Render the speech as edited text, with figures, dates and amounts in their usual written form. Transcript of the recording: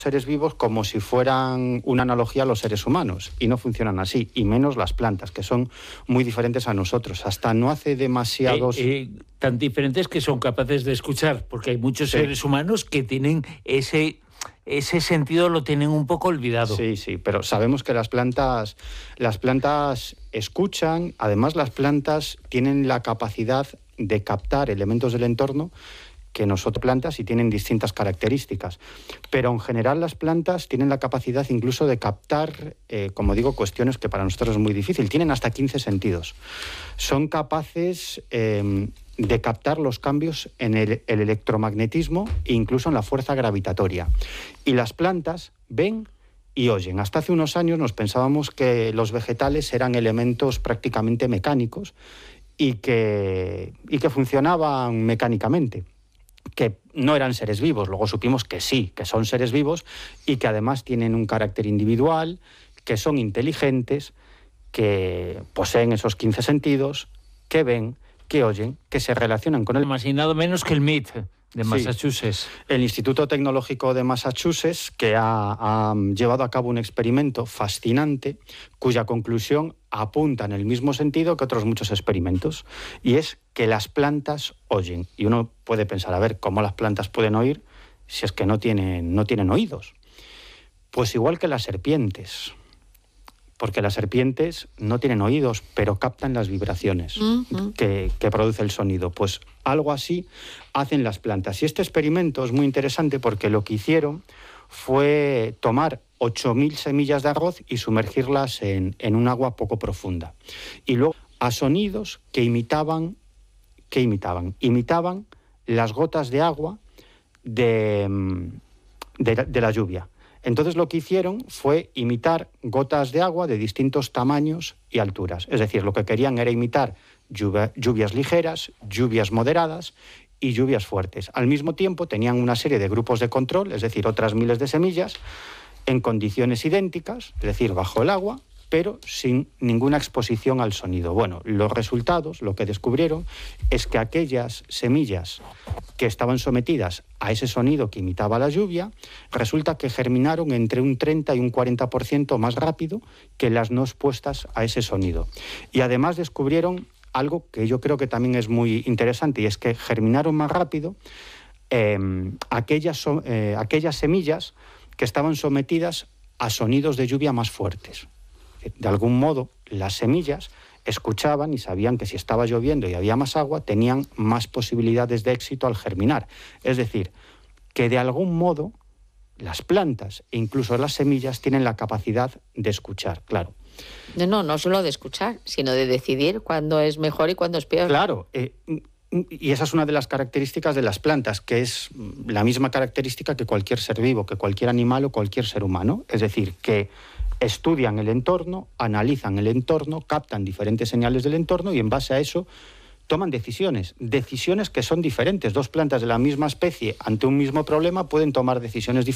seres vivos como si fueran una analogía a los seres humanos, y no funcionan así, y menos las plantas, que son muy diferentes a nosotros. Hasta no hace demasiados... tan diferentes que son capaces de escuchar, porque hay muchos seres humanos que tienen ese sentido, lo tienen un poco olvidado. Sí, pero sabemos que las plantas escuchan. Además, las plantas tienen la capacidad de captar elementos del entorno que nosotros plantas y tienen distintas características. Pero en general las plantas tienen la capacidad incluso de captar, como digo, cuestiones que para nosotros es muy difícil. Tienen hasta 15 sentidos. Son capaces de captar los cambios en el electromagnetismo e incluso en la fuerza gravitatoria. Y las plantas ven y oyen. Hasta hace unos años nos pensábamos que los vegetales eran elementos prácticamente mecánicos y que funcionaban mecánicamente, que no eran seres vivos. Luego supimos que sí, que son seres vivos y que además tienen un carácter individual, que son inteligentes, que poseen esos 15 sentidos, que ven, que oyen, que se relacionan con el... Más y nada menos que el MIT de Massachusetts. Sí, el Instituto Tecnológico de Massachusetts, que ha llevado a cabo un experimento fascinante, cuya conclusión apunta en el mismo sentido que otros muchos experimentos, y es que las plantas oyen. Y uno puede pensar, a ver, ¿cómo las plantas pueden oír si es que no tienen oídos? Pues igual que las serpientes, porque las serpientes no tienen oídos, pero captan las vibraciones que produce el sonido. Pues algo así hacen las plantas. Y este experimento es muy interesante porque lo que hicieron fue tomar 8.000 semillas de arroz y sumergirlas en un agua poco profunda. Y luego a sonidos que imitaban las gotas de agua de la lluvia. Entonces lo que hicieron fue imitar gotas de agua de distintos tamaños y alturas. Es decir, lo que querían era imitar lluvias ligeras, lluvias moderadas y lluvias fuertes. Al mismo tiempo tenían una serie de grupos de control, es decir, otras miles de semillas, en condiciones idénticas, es decir, bajo el agua, pero sin ninguna exposición al sonido. Bueno, los resultados, lo que descubrieron, es que aquellas semillas que estaban sometidas a ese sonido que imitaba la lluvia, resulta que germinaron entre un 30 y un 40% más rápido que las no expuestas a ese sonido. Y además descubrieron algo que yo creo que también es muy interesante, y es que germinaron más rápido aquellas semillas que estaban sometidas a sonidos de lluvia más fuertes. De algún modo, las semillas escuchaban y sabían que si estaba lloviendo y había más agua, tenían más posibilidades de éxito al germinar. Es decir, que de algún modo las plantas e incluso las semillas tienen la capacidad de escuchar, claro. No solo de escuchar, sino de decidir cuándo es mejor y cuándo es peor. Claro, y esa es una de las características de las plantas, que es la misma característica que cualquier ser vivo, que cualquier animal o cualquier ser humano. Es decir, que estudian el entorno, analizan el entorno, captan diferentes señales del entorno y en base a eso toman decisiones que son diferentes. Dos plantas de la misma especie ante un mismo problema pueden tomar decisiones diferentes.